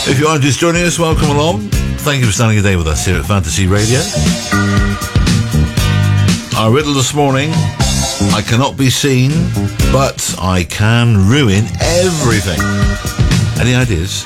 If you are just joining us, welcome along. Thank you for starting your day with us here at Fantasy Radio. Our riddle this morning: I cannot be seen, but I can ruin everything. Any ideas?